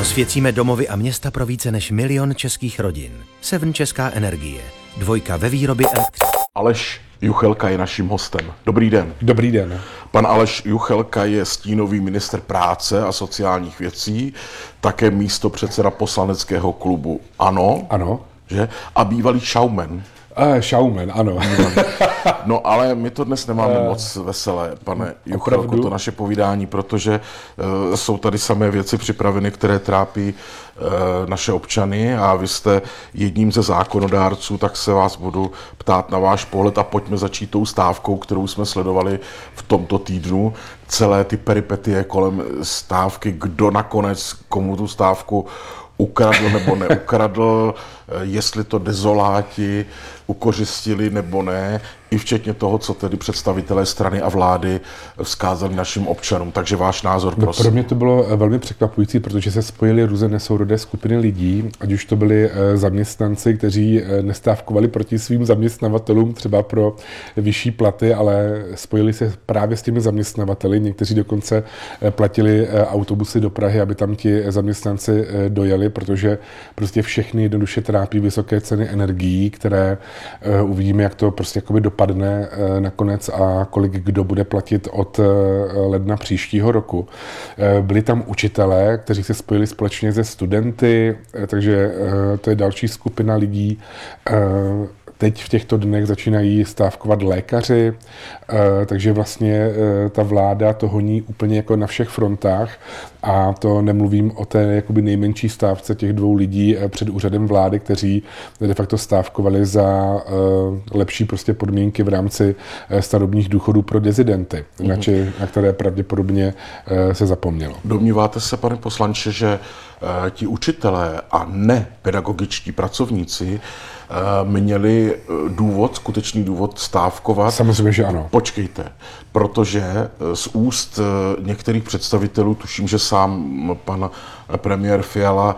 Rozsvěcíme domovy a města pro více než 1 000 000 českých rodin. Seven Česká energie. 2 ve výrobě elektřiny. Aleš Juchelka je naším hostem. Dobrý den. Dobrý den. Pan Aleš Juchelka je stínový ministr práce a sociálních věcí, také místopředseda poslaneckého klubu ANO. Ano. Že? A bývalý showman. Showman, ano. No ale my to dnes nemáme moc veselé, pane Juchelko, to naše povídání, protože jsou tady samé věci připraveny, které trápí naše občany a vy jste jedním ze zákonodárců, tak se vás budu ptát na váš pohled a pojďme začít tou stávkou, kterou jsme sledovali v tomto týdnu. Celé ty peripetie kolem stávky, kdo nakonec komu tu stávku ukradl nebo neukradl, jestli to dezoláti ukořistili nebo ne, i včetně toho, co tedy představitelé strany a vlády vzkázali našim občanům. Takže váš názor, prosím. Pro mě to bylo velmi překvapující, protože se spojily různé nesourodé skupiny lidí, ať už to byli zaměstnanci, kteří nestávkovali proti svým zaměstnavatelům třeba pro vyšší platy, ale spojili se právě s těmi zaměstnavateli. Někteří dokonce platili autobusy do Prahy, aby tam ti zaměstnanci dojeli, protože prostě všechny jednoduše trápí vysoké ceny energií, které uvidíme, jak to prostě jakoby dopadne nakonec a kolik kdo bude platit od ledna příštího roku. Byli tam učitelé, kteří se spojili společně se studenty, takže to je další skupina lidí. Teď v těchto dnech začínají stávkovat lékaři, takže vlastně ta vláda to honí úplně jako na všech frontách a to nemluvím o té jakoby nejmenší stávce těch 2 lidí před úřadem vlády, kteří de facto stávkovali za lepší prostě podmínky v rámci starobních důchodů pro dizidenty, na které pravděpodobně se zapomnělo. Domníváte se, pane poslanče, že ti učitelé a nepedagogičtí pracovníci měli skutečný důvod stávkovat? Samozřejmě, že ano. Počkejte, protože z úst některých představitelů, tuším, že sám pan premiér Fiala,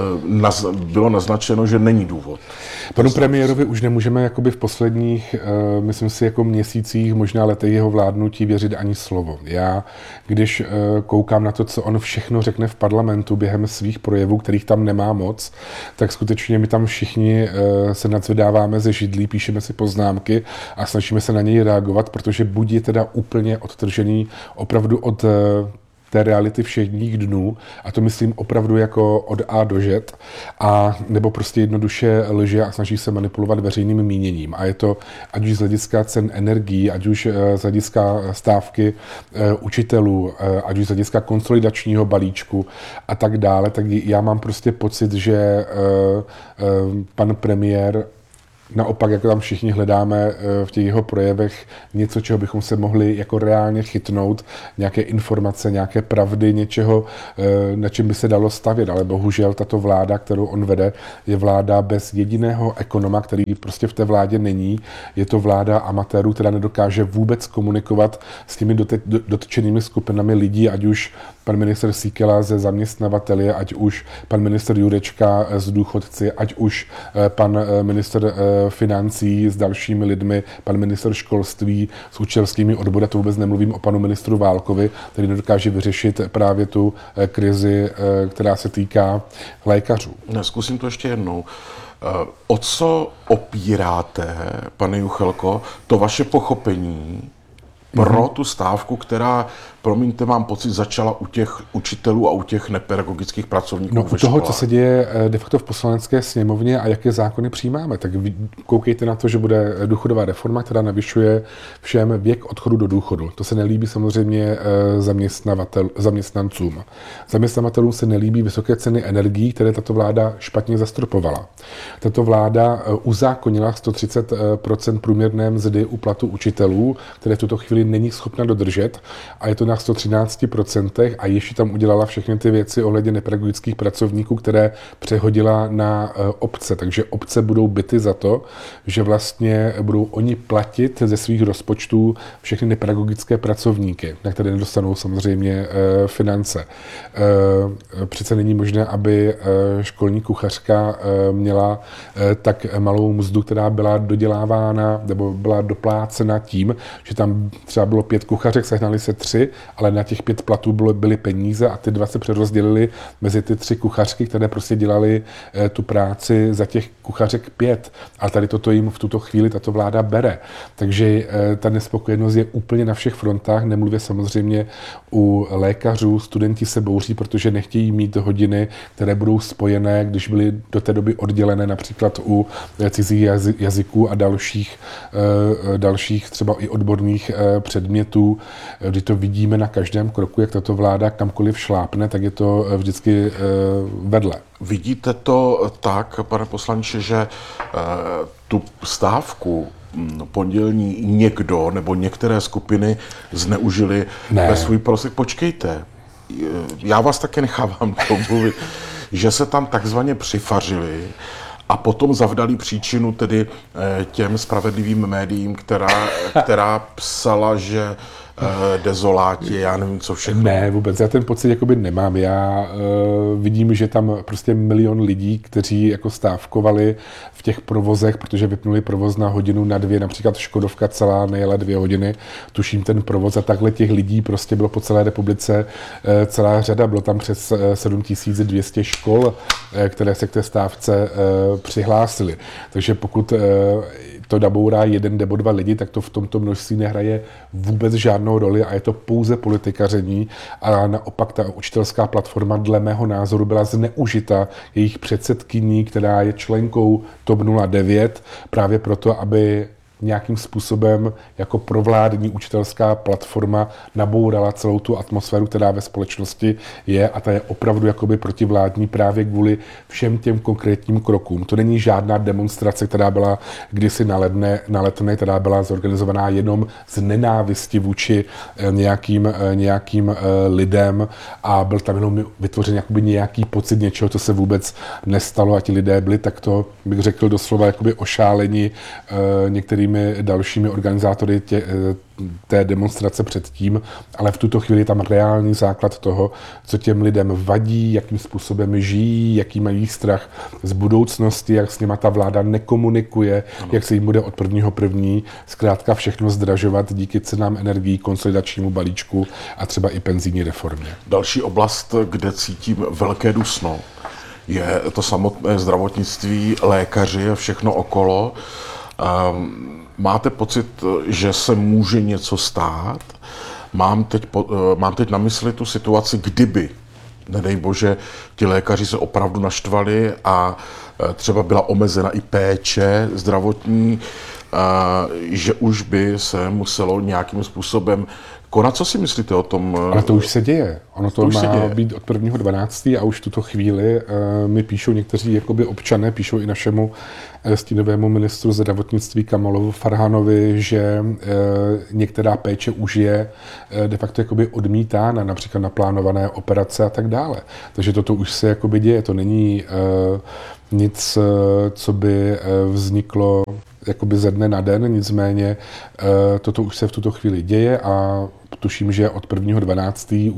bylo naznačeno, že není důvod. Panu premiérovi už nemůžeme jakoby v posledních, myslím si, jako měsících, možná letech jeho vládnutí věřit ani slovo. Já, když koukám na to, co on všechno řekne v parlamentu během svých projevů, kterých tam nemá moc, tak skutečně my tam všichni se nadzvedáváme ze židlí, píšeme si poznámky a snažíme se na něj reagovat, protože buď je teda úplně odtržený opravdu od té reality všech dnů, a to myslím opravdu jako od A do Z, a nebo prostě jednoduše lže a snaží se manipulovat veřejným míněním. A je to ať už z hlediska cen energií, ať už z hlediska stávky učitelů, ať už z hlediska konsolidačního balíčku a tak dále, tak já mám prostě pocit, že pan premiér naopak, jako tam všichni hledáme v těch jeho projevech něco, čeho bychom se mohli jako reálně chytnout, nějaké informace, nějaké pravdy, něčeho, na čem by se dalo stavět. Ale bohužel tato vláda, kterou on vede, je vláda bez jediného ekonoma, který prostě v té vládě není. Je to vláda amatérů, která nedokáže vůbec komunikovat s těmi dotčenými skupinami lidí, ať už pan ministr Síkela ze zaměstnavateli, ať už pan ministr Jurečka z důchodci, ať už pan ministr financí s dalšími lidmi, pan ministr školství s učitelskými odbory, to vůbec nemluvím o panu ministru Válkovi, který nedokáže vyřešit právě tu krizi, která se týká lékařů. Zkusím to ještě jednou. O co opíráte, pane Juchelko, to vaše pochopení pro tu stávku, která, promiňte, mám pocit, začala u těch učitelů a u těch nepedagogických pracovníků ve školách? Toho, co se děje de facto v Poslanecké sněmovně a jaké zákony přijímáme, tak koukejte na to, že bude důchodová reforma, která navyšuje všem věk odchodu do důchodu. To se nelíbí samozřejmě zaměstnancům. Zaměstnavatelům se nelíbí vysoké ceny energií, které tato vláda špatně zastropovala. Tato vláda uzákonila 130% průměrné mzdy u platu učitelů, které v tuto chvíli není schopna dodržet, a je to na 113% a ještě tam udělala všechny ty věci ohledně nepedagogických pracovníků, které přehodila na obce. Takže obce budou bity za to, že vlastně budou oni platit ze svých rozpočtů všechny nepedagogické pracovníky, na které nedostanou samozřejmě finance. Přece není možné, aby školní kuchařka měla tak malou mzdu, která byla dodělávána nebo byla doplácena tím, že tam třeba bylo 5 kuchařek, sehnali se 3 ale na těch 5 platů byly peníze a ty 2 se přerozdělily mezi ty 3 kuchařky, které prostě dělali tu práci za těch kuchařek 5. A tady toto jim v tuto chvíli tato vláda bere. Takže ta nespokojenost je úplně na všech frontách, nemluvě samozřejmě u lékařů, studenti se bouří, protože nechtějí mít hodiny, které budou spojené, když byly do té doby oddělené například u cizích jazyků a dalších třeba i odborných předmětů. Kdy to vidíme na každém kroku, jak tato vláda kamkoliv šlápne, tak je to vždycky vedle. Vidíte to tak, pane poslanče, že tu stávku pondělní někdo nebo některé skupiny zneužili ve svůj prospěch? Počkejte, já vás taky nechávám domluvit, že se tam takzvaně přifařili a potom zavdali příčinu tedy těm spravedlivým médiím, která psala, že dezoláti, já nevím, co všechno. Ne, vůbec, já ten pocit jakoby nemám. Já vidím, že tam prostě milion lidí, kteří jako stávkovali v těch provozech, protože vypnuli provoz na hodinu, na 2, například Škodovka celá nejela 2 hodiny, tuším ten provoz a takhle těch lidí prostě bylo po celé republice celá řada, bylo tam přes 7200 škol, které se k té stávce přihlásily. Takže pokud to nabourá 1 nebo 2 lidi, tak to v tomto množství nehraje vůbec žádnou roli a je to pouze politikaření a naopak ta učitelská platforma dle mého názoru byla zneužita jejich předsedkyní, která je členkou TOP 09, právě proto, aby nějakým způsobem jako provládní učitelská platforma nabourala celou tu atmosféru, která ve společnosti je a ta je opravdu jakoby protivládní právě kvůli všem těm konkrétním krokům. To není žádná demonstrace, která byla kdysi na Letné, která byla zorganizovaná jenom z nenávisti vůči nějakým lidem a byl tam jenom vytvořen jakoby nějaký pocit něčeho, co se vůbec nestalo a ti lidé byli takto, bych řekl doslova, jakoby ošáleni některými dalšími organizátory té demonstrace předtím, ale v tuto chvíli je tam reálný základ toho, co těm lidem vadí, jakým způsobem žijí, jaký mají strach z budoucnosti, jak s nima ta vláda nekomunikuje, jak se jim bude od 1.1. zkrátka všechno zdražovat díky cenám energií, konsolidačnímu balíčku a třeba i penzijní reformě. Další oblast, kde cítím velké dusno, je to samotné zdravotnictví, lékaři a všechno okolo. Máte pocit, že se může něco stát? Mám teď na mysli tu situaci, kdyby, nedej bože, ti lékaři se opravdu naštvali a třeba byla omezena i péče zdravotní, že už by se muselo nějakým způsobem konat. Co si myslíte o tom? Ale to už se děje. Ono to má být od 1.12. a už v tuto chvíli mi píšou někteří jakoby občané, píšou i našemu stínovému ministru zdravotnictví Kamalovu Farhanovi, že některá péče už je de facto jakoby odmítána, například naplánované operace a tak dále. Takže toto už se jakoby děje. To není nic, co by vzniklo jakoby ze dne na den, nicméně toto už se v tuto chvíli děje a tuším, že od 1.12.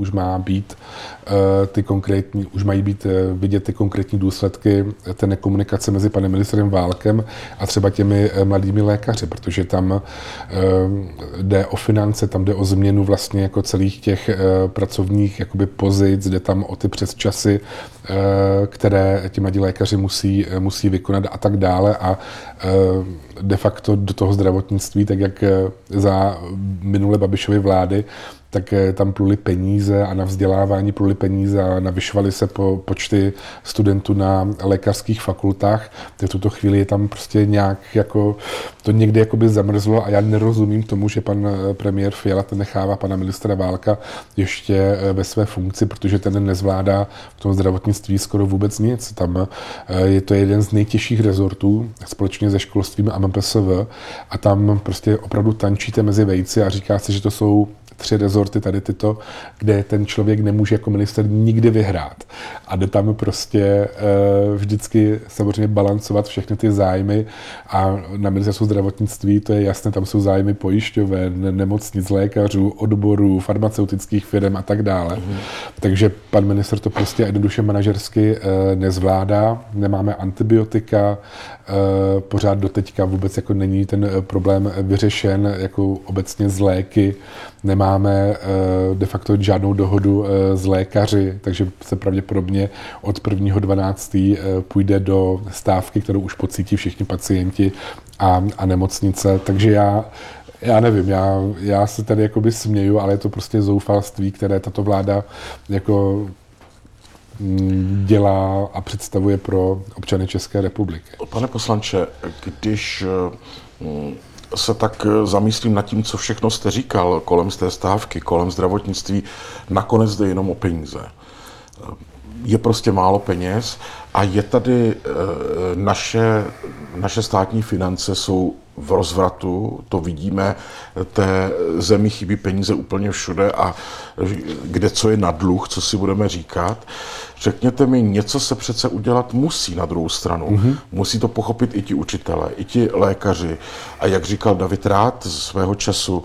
už mají být vidět ty konkrétní důsledky té nekomunikace mezi panem ministrem Válkem a třeba těmi mladými lékaři, protože tam jde o finance, tam jde o změnu vlastně jako celých těch pracovních jakoby pozic, jde tam o ty přesčasy, které ti mladí lékaři musí vykonat a tak dále a de facto do toho zdravotnictví, tak jak za minulé Babišovy vlády, tak tam pluly peníze a na vzdělávání pluly peníze a navyšovaly se počty studentů na lékařských fakultách. V tuto chvíli je tam prostě nějak jako to někdy jakoby zamrzlo a já nerozumím tomu, že pan premiér Fiala ten nechává pana ministra Válka ještě ve své funkci, protože ten nezvládá v tom zdravotnictví skoro vůbec nic. Tam je to jeden z nejtěžších rezortů společně se školstvím a MPSV a tam prostě opravdu tančíte mezi vejci a říká se, že to jsou 3 rezorty tady tyto, kde ten člověk nemůže jako minister nikdy vyhrát. A jde tam prostě vždycky samozřejmě balancovat všechny ty zájmy a na ministerstvu zdravotnictví to je jasné, tam jsou zájmy pojišťoven, nemocnic, lékařů, odborů, farmaceutických firm a tak dále. Takže pan minister to prostě jednoduše manažersky nezvládá, nemáme antibiotika, pořád doteďka vůbec jako není ten problém vyřešen, jako obecně z léky, nemáme de facto žádnou dohodu s lékaři, takže se pravděpodobně od 1.12. Půjde do stávky, kterou už pocítí všichni pacienti a nemocnice. Takže já nevím, já se tady jakoby směju, ale je to prostě zoufalství, které tato vláda jako dělá a představuje pro občany České republiky. Pane poslanče, když se tak zamyslím nad tím, co všechno jste říkal kolem z té stávky, kolem zdravotnictví, nakonec jde jenom o peníze. Je prostě málo peněz a je tady naše státní finance jsou v rozvratu, to vidíme, té zemi chybí peníze úplně všude a kde co je na dluh, co si budeme říkat. Řekněte mi, něco se přece udělat musí na druhou stranu. Musí to pochopit i ti učitelé, i ti lékaři. A jak říkal David Rath z svého času,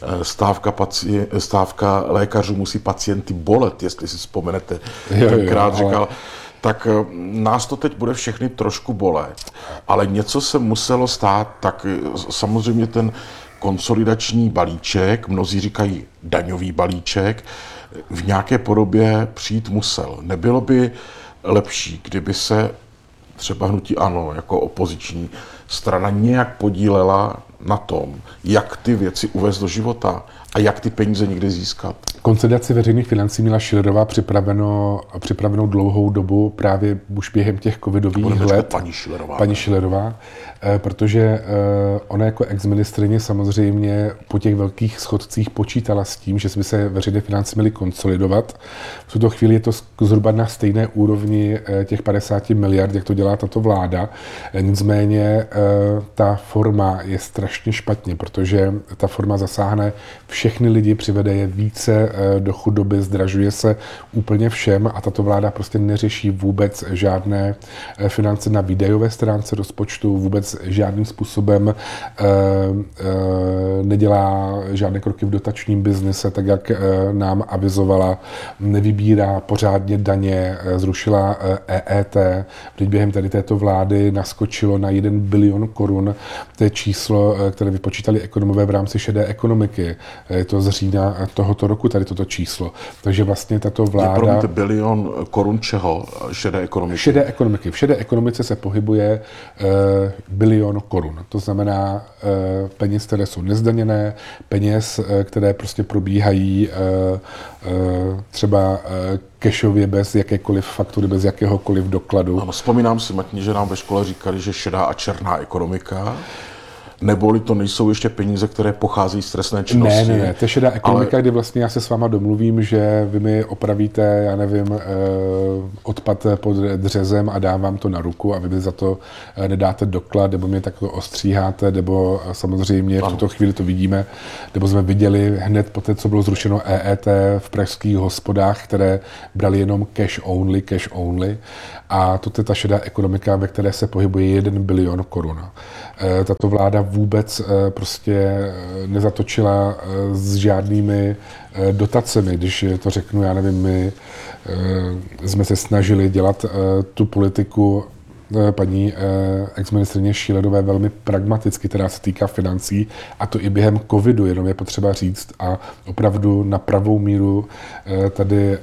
stávka lékařů musí pacienty bolet, jestli si vzpomenete. Tenkrát říkal, tak nás to teď bude všechny trošku bolet. Ale něco se muselo stát, tak samozřejmě ten konsolidační balíček, mnozí říkají daňový balíček, v nějaké podobě přijít musel. Nebylo by lepší, kdyby se třeba hnutí ANO jako opoziční strana nějak podílela na tom, jak ty věci uvést do života a jak ty peníze někde získat? Konsolidaci veřejných financí měla Schillerová připravenou dlouhou dobu právě už během těch covidových let. Paní Schillerová, protože ona jako exministryně samozřejmě po těch velkých schodcích počítala s tím, že by se veřejné finance měly konsolidovat. V tuto chvíli je to zhruba na stejné úrovni těch 50 miliard, jak to dělá tato vláda. Nicméně ta forma je strašně špatně, protože ta forma zasáhne všechny lidi, přivede je více do chudoby, zdražuje se úplně všem a tato vláda prostě neřeší vůbec žádné finance na výdajové stránce rozpočtu, vůbec žádným způsobem nedělá žádné kroky v dotačním biznise, tak jak nám avizovala, nevybírá pořádně daně, zrušila EET. Teď během tady této vlády naskočilo na 1 bilion korun. To je číslo, které vypočítali ekonomové v rámci šedé ekonomiky. Je to z října tohoto roku tady toto číslo. Takže vlastně tato vláda... Promiňte, bilion korun čeho? Šedé ekonomiky? Šedé ekonomiky. V šedé ekonomice se pohybuje bilion korun. To znamená peněz, které jsou nezdaněné, peněz, které prostě probíhají třeba cashově bez jakékoliv faktury, bez jakéhokoliv dokladu. Ano, vzpomínám si, Matni, že nám ve škole říkali, že šedá a černá ekonomika, neboli to nejsou ještě peníze, které pocházejí z trestné činnosti. Ne, to je šedá ekonomika, kdy vlastně já se s váma domluvím, že vy mi opravíte, já nevím, odpad pod dřezem a dám vám to na ruku a vy mi za to nedáte doklad, nebo mě takto ostříháte, nebo samozřejmě v tuto chvíli to vidíme, nebo jsme viděli hned po té, co bylo zrušeno EET v pražských hospodách, které brali jenom cash only. A to je ta šedá ekonomika, ve které se pohybuje 1 bilion korun. Tato vláda vůbec prostě nezatočila s žádnými dotacemi, když to řeknu, já nevím, my jsme se snažili dělat tu politiku paní exministryně Schillerové velmi pragmaticky, která se týká financí, a to i během covidu, jenom je potřeba říct a opravdu na pravou míru tady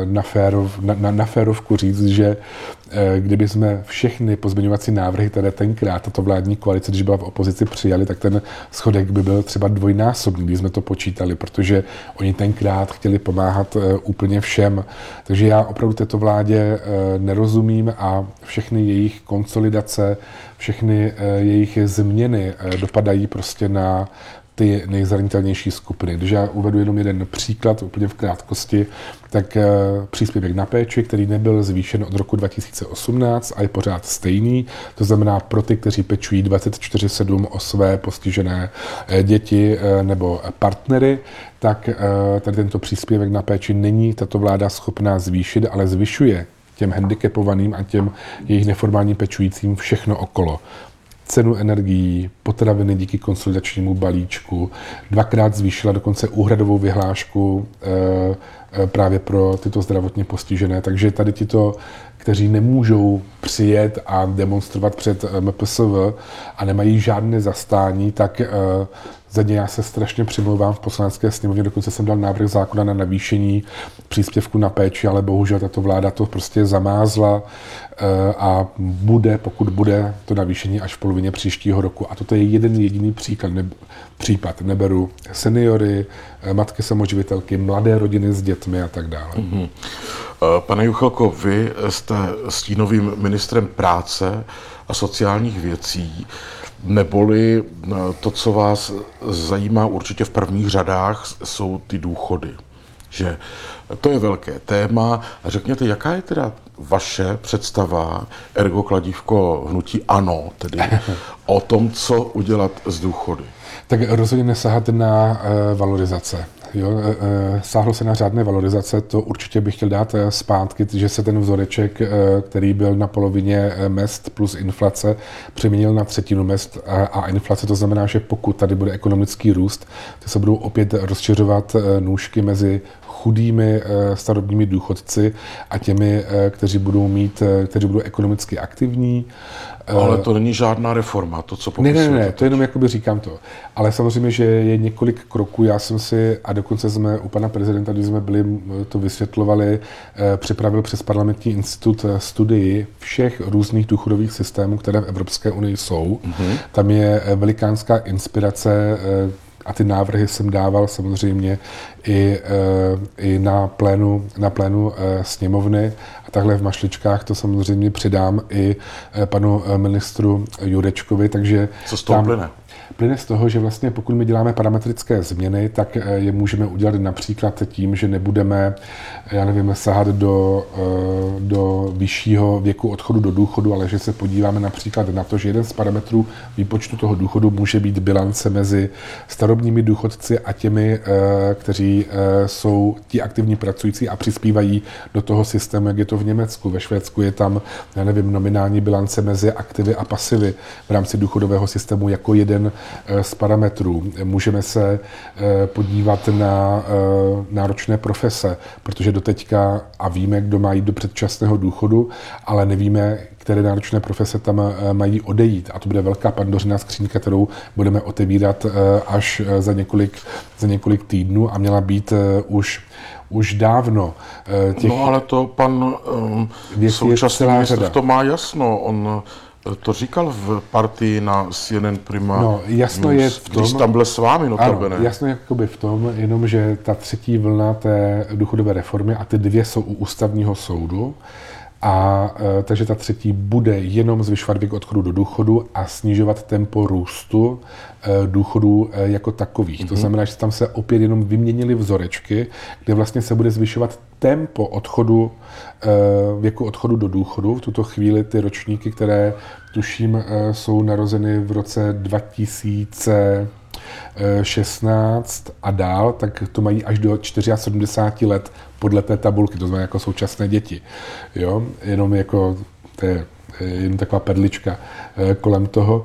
na férovku říct, že kdyby jsme všechny pozměňovací návrhy, které tenkrát tato vládní koalice, když byla v opozici, přijali, tak ten schodek by byl třeba dvojnásobný, když jsme to počítali, protože oni tenkrát chtěli pomáhat úplně všem. Takže já opravdu této vládě nerozumím a všechny jejich konsolidace, všechny jejich změny dopadají prostě na ty nejzranitelnější skupiny. Když já uvedu jenom jeden příklad úplně v krátkosti, tak příspěvek na péči, který nebyl zvýšen od roku 2018 a je pořád stejný, to znamená pro ty, kteří pečují 24/7 o své postižené děti nebo partnery, tak tady tento příspěvek na péči není tato vláda schopná zvýšit, ale zvyšuje těm handicapovaným a těm jejich neformálním pečujícím všechno okolo. Cenu energií, potraviny díky konsolidačnímu balíčku, 2krát zvýšila dokonce úhradovou vyhlášku právě pro tyto zdravotně postižené. Takže tady tito, kteří nemůžou přijet a demonstrovat před MPSV a nemají žádné zastání, tak Za ně já se strašně přimlouvám v Poslanecké sněmovně, dokonce jsem dal návrh zákona na navýšení příspěvku na péči, ale bohužel tato vláda to prostě zamázla a bude, pokud bude, to navýšení až v polovině příštího roku. A toto je jeden jediný případ. Neberu seniory, matky samoživitelky, mladé rodiny s dětmi a tak dále. Mm-hmm. Pane Juchelko, vy jste stínovým ministrem práce a sociálních věcí, neboli to, co vás zajímá určitě v prvních řadách, jsou ty důchody. Že to je velké téma. A řekněte, jaká je teda vaše představa, ergo kladívko hnutí ANO, tedy o tom, co udělat s důchody? Tak rozhodně nesahat na valorizace. Jo, sáhlo se na řádné valorizace, to určitě bych chtěl dát zpátky, že se ten vzoreček, který byl na polovině mezd plus inflace, přeměnil na třetinu mezd a inflace. To znamená, že pokud tady bude ekonomický růst, to se budou opět rozšiřovat nůžky mezi chudými starobními důchodci a těmi, kteří budou ekonomicky aktivní. Ale to není žádná reforma, to, co popisujete. Ne, to jenom jakoby říkám to. Ale samozřejmě, že je několik kroků. Já jsem si, a dokonce jsme u pana prezidenta, když jsme byli, to vysvětlovali, připravil přes Parlamentní institut studii všech různých důchodových systémů, které v Evropské unii jsou. Mm-hmm. Tam je velikánská inspirace, a ty návrhy jsem dával samozřejmě i na plénu sněmovny a takhle v mašličkách to samozřejmě přidám i panu ministru Jurečkovi, takže co z toho plyne? Plyne z toho, že vlastně pokud my děláme parametrické změny, tak je můžeme udělat například tím, že nebudeme, sahat do vyššího věku odchodu do důchodu, ale že se podíváme například na to, že jeden z parametrů výpočtu toho důchodu může být bilance mezi starobními důchodci a těmi, kteří jsou ti aktivní pracující a přispívají do toho systému, jak je to v Německu. Ve Švédsku je tam, nominální bilance mezi aktivy a pasivy v rámci důchodového systému jako jeden z parametrů. Můžeme se podívat na náročné profese, protože doteďka, a víme, kdo má jít do předčasného důchodu, ale nevíme, které náročné profese tam mají odejít. A to bude velká pandořina skřínka, kterou budeme otevírat až za několik týdnů a měla být už dávno. No ale to pan současný ministr to má jasno. On to říkal v partii na CNN Prima. No, jasno News, je v tom, když tam byl s vámi, notabene. Ano, jasno je jakoby v tom, jenom že ta třetí vlna té důchodové reformy a ty dvě jsou u ústavního soudu, takže ta třetí bude jenom zvyšovat věk odchodu do důchodu a snižovat tempo růstu důchodů jako takových. Mm-hmm. To znamená, že tam se opět jenom vyměnily vzorečky, kde vlastně se bude zvyšovat tempo věku odchodu do důchodu. V tuto chvíli ty ročníky, které tuším jsou narozeny v roce 2016 a dál, tak to mají až do 74 let podle té tabulky, to znamená jako současné děti. Jo? Jenom jako, to je jen taková perlička kolem toho,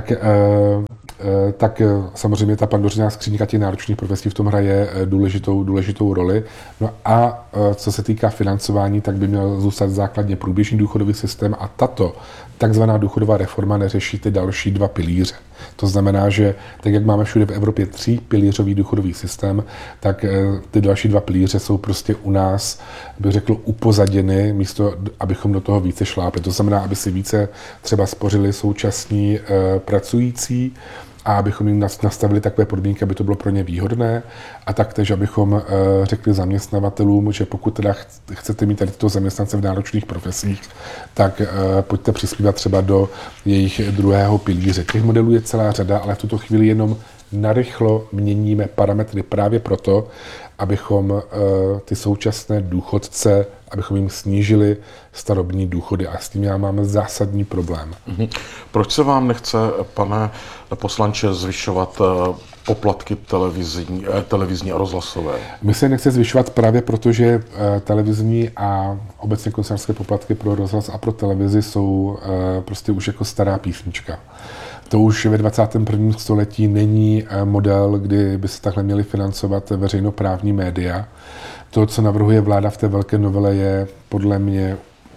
tak samozřejmě ta pandořiná skříňka těch náročných profesí v tom hraje důležitou roli. No a co se týká financování, tak by měl zůstat základně průběžný důchodový systém a tato takzvaná důchodová reforma neřeší ty další dva pilíře. To znamená, že tak, jak máme všude v Evropě 3pilířový důchodový systém, tak ty další dva pilíře jsou prostě u nás, bych řekl, upozaděny, místo, abychom do toho více šlápli. To znamená, aby si více třeba spořili současní pracující a abychom jim nastavili takové podmínky, aby to bylo pro ně výhodné a taktéž, abychom řekli zaměstnavatelům, že pokud teda chcete mít tady tyto zaměstnance v náročných profesích, tak pojďte přispívat třeba do jejich druhého pilíře. Těch modelů je celá řada, ale v tuto chvíli jenom narychlo měníme parametry právě proto, abychom ty současné důchodce, abychom jim snížili starobní důchody a s tím já mám zásadní problém. Proč se vám nechce, pane poslanče, zvyšovat poplatky televizní a rozhlasové? My se nechce zvyšovat právě proto, že televizní a obecně koncesionářské poplatky pro rozhlas a pro televizi jsou prostě už jako stará písnička. To už ve 21. století není model, kdy by se takhle měly financovat veřejnoprávní média. To, co navrhuje vláda v té velké novele, je podle mě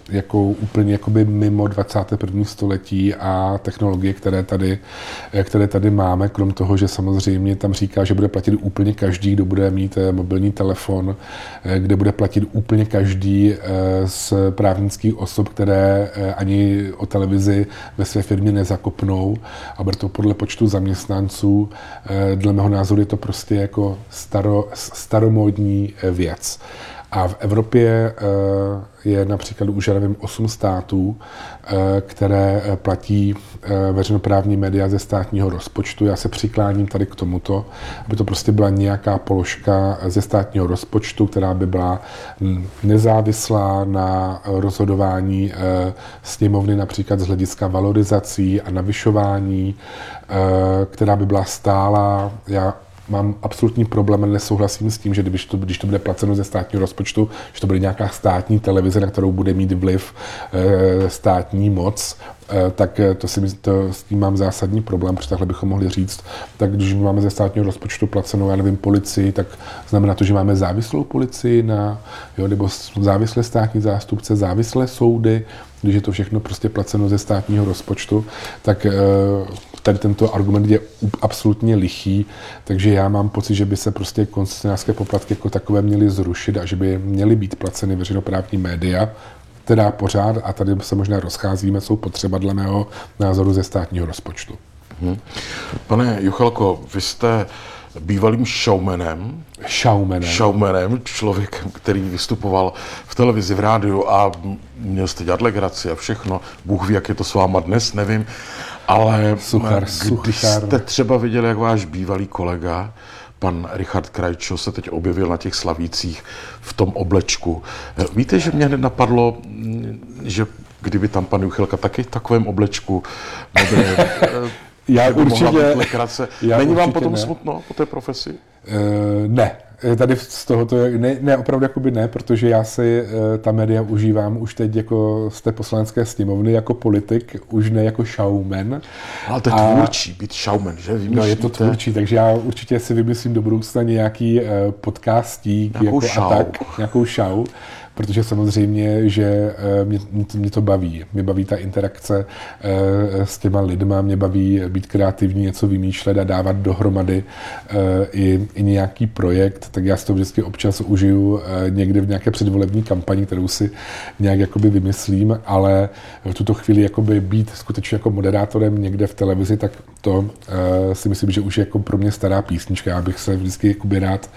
jako úplně jakoby mimo 21. století a technologie, které tady máme, krom toho, že samozřejmě tam říká, že bude platit úplně každý, kdo bude mít mobilní telefon, kde bude platit úplně každý z právnických osob, které ani o televizi ve své firmě nezakopnou a bude to podle počtu zaměstnanců. Dle mého názoru je to prostě jako staromódní věc. A v Evropě je například už, já nevím, 8 států, které platí veřejnoprávní média ze státního rozpočtu. Já se přikláním tady k tomuto, aby to prostě byla nějaká položka ze státního rozpočtu, která by byla nezávislá na rozhodování sněmovny, například z hlediska valorizací a navyšování, která by byla stálá. Já mám absolutní problém a nesouhlasím s tím, že když to bude placeno ze státního rozpočtu, že to bude nějaká státní televize, na kterou bude mít vliv státní moc, tak s tím mám zásadní problém, protože takhle bychom mohli říct, tak když máme ze státního rozpočtu placenou, já nevím, policii, tak znamená to, že máme závislou policii nebo závislé státní zástupce, závislé soudy, když je to všechno prostě placeno ze státního rozpočtu, tak tady tento argument je absolutně lichý, takže já mám pocit, že by se prostě koncesionářské poplatky jako takové měly zrušit a že by měly být placeny veřejnoprávní média, teda pořád, a tady se možná rozcházíme, jsou potřeba dle mého názoru ze státního rozpočtu. Pane Juchelko, vy jste bývalým showmanem, člověkem, který vystupoval v televizi, v rádiu a měl jste dělat legraci a všechno. Bůh ví, jak je to s váma dnes, nevím. Ale když jste třeba viděli, jak váš bývalý kolega, pan Richard Krajčo, se teď objevil na těch Slavících v tom oblečku. Víte, že mě hned napadlo, že kdyby tam pan Juchelka taky v takovém oblečku já určitě. Není vám potom smutno po té profesi? Ne. Tady z tohoto, ne, opravdu jakoby ne, protože já si ta média užívám už teď jako z té poslanecké sněmovny, jako politik, už ne jako showman. Ale to je tvůrčí, být showman, že? Vymyslíte? No je to tvůrčí, takže já určitě si vymyslím do budoucna nějaký podcastík, nějakou show, protože samozřejmě, že mě to baví. Mě baví ta interakce s těma lidma, mě baví být kreativní, něco vymýšlet a dávat dohromady i nějaký projekt, tak já si to vždycky občas užiju někde v nějaké předvolební kampani, kterou si nějak jakoby vymyslím, ale v tuto chvíli jakoby být skutečně jako moderátorem někde v televizi, tak to si myslím, že už je jako pro mě stará písnička. Já bych se vždycky jakoby rád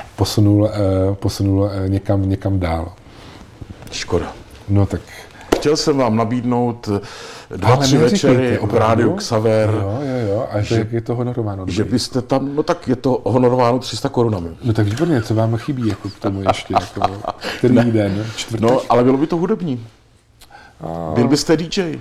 posunul někam dál. Škoda. No tak. Chtěl jsem vám nabídnout 2-3 večery v rádiu Xaver. Jo, a jak je to honorováno? Že byste tam, no tak je to honorováno 300 korunami. No tak výborně, co vám chybí jako k tomu ještě, jako, který den, čtvrtek? No, ale bylo by to hudební. Byl byste DJ.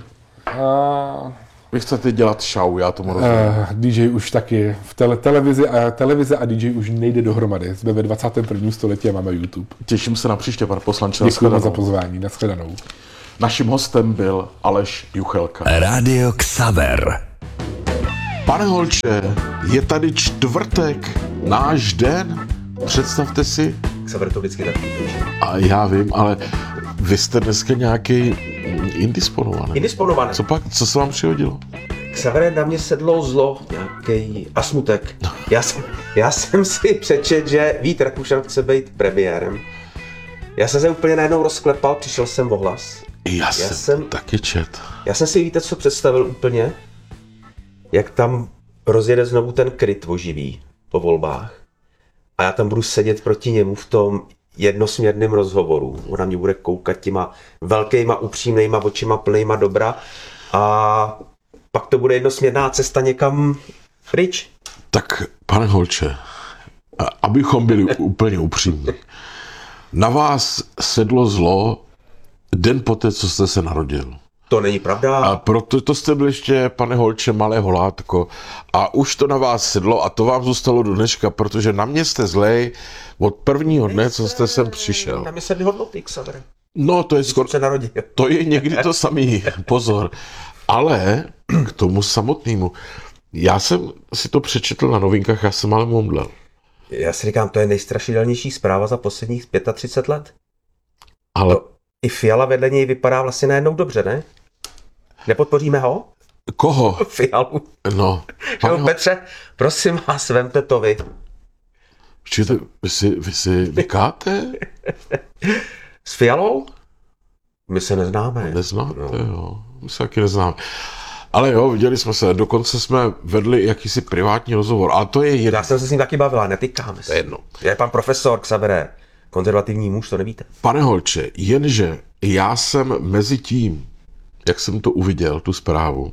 Vy chcete dělat show, já tomu rozumím. DJ už taky. Televize a DJ už nejde dohromady. Jsme ve 21. století a máme YouTube. Těším se na příště, pane poslanče. Děkujeme za pozvání. Nashledanou. Naším hostem byl Aleš Juchelka. Rádio Xaver. Pane Holče, je tady čtvrtek, náš den. Představte si. Xaver to vždycky tak píše. A já vím, ale vy jste dneska nějaký indisponovaný. Co pak? Co se vám přihodilo? Xavere, na mě sedlo zlo, nějaký a smutek. Já jsem si přečet, že Vít Rakušan chce být premiérem. Já jsem se úplně najednou rozklepal, přišel jsem o hlas. Já jsem taky čet. Já jsem si, víte, co představil úplně? Jak tam rozjede znovu ten kryt oživý po volbách. A já tam budu sedět proti němu v tom jednosměrném rozhovoru. Ona mě bude koukat těma velkýma, upřímnýma očima plnýma dobra a pak to bude jednosměrná cesta někam pryč. Tak, pane Holče, abychom byli úplně upřímní, na vás sedlo zlo den poté, co jste se narodil. To není pravda. A proto to jste byl ještě, pane Holče, malé holátko. A už to na vás sedlo a to vám zůstalo do dneška, protože na mě jste zlej od prvního dne, co jste sem přišel. Na mě se vyhodnotí, Xaver. No, to je skoro. To je někdy to samý, pozor. Ale k tomu samotnému. Já jsem si to přečetl na novinkách, já jsem ale omdlel. Já si říkám, to je nejstrašidelnější zpráva za posledních 35 let. Ale i Fiala vedle něj vypadá vlastně najednou dobře, ne? Nepodpoříme ho? Koho? Fialu. No. Jo, Petře, prosím vás, vemte to vy. Počkejte, vy si vykáte? S Fialou? My se neznáme. Neznáte, jo. My se taky neznáme. Ale jo, viděli jsme se, dokonce jsme vedli jakýsi privátní rozhovor, ale to je jedno. Já jsem se s ním taky bavila, netýkáme se. To je jedno. Je pan profesor Xavere, konzervativní muž, to nevíte. Pane Holče, jenže já jsem mezi tím, jak jsem to uviděl, tu zprávu,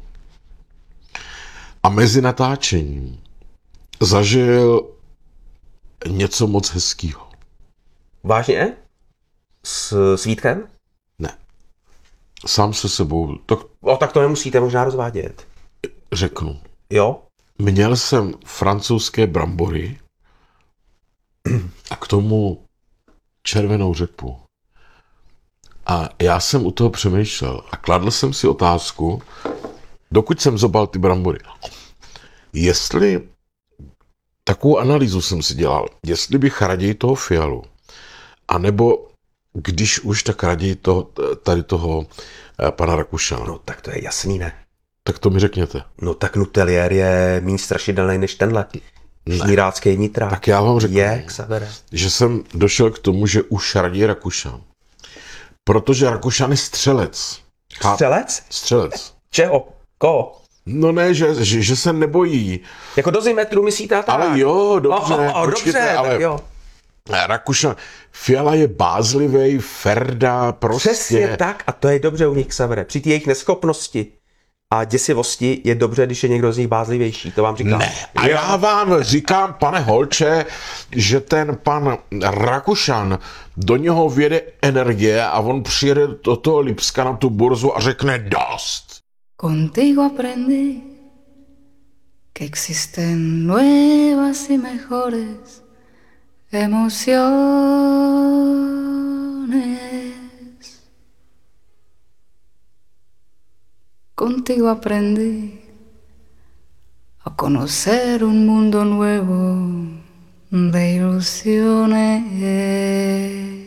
a mezi natáčením zažil něco moc hezkýho. Vážně? S Vítkem? Ne. Sám se sebou, to Tak to nemusíte možná rozvádět. řeknu. Jo? Měl jsem francouzské brambory a k tomu červenou řepu. A já jsem u toho přemýšlel a kladl jsem si otázku, dokud jsem zobal ty brambory, jestli, takovou analýzu jsem si dělal, jestli bych raději toho Fialu, anebo když už, tak raději tady toho pana Rakušana. No tak to je jasný, ne? Tak to mi řekněte. No tak Nutelier je méně strašidelný než tenhle. Žnírácký nitrák. Tak já vám řeknu, Je, Xavere. že jsem došel k tomu, že už raději Rakušan. Protože Rakušan je střelec. Střelec? Střelec. Čeho? Koho? No ne, že se nebojí. Jako dozimetru myslíte tak? Ale jo, dobře. Dobře, ale tak jo. Rakušan, Fiala je bázlivej, Ferda, prostě. Přesně tak a to je dobře u nich, Xavere. Při té jejich neschopnosti a děsivosti je dobře, když je někdo z nich bázlivější, to vám říkám. Ne, a já vám říkám, pane Holče, že ten pan Rakušan, do něho vjede energie a on přijede do toho Lipska na tu burzu a řekne dost. Contigo aprendí que existen nuevas y mejores emociones. Contigo aprendí a conocer un mundo nuevo de ilusiones.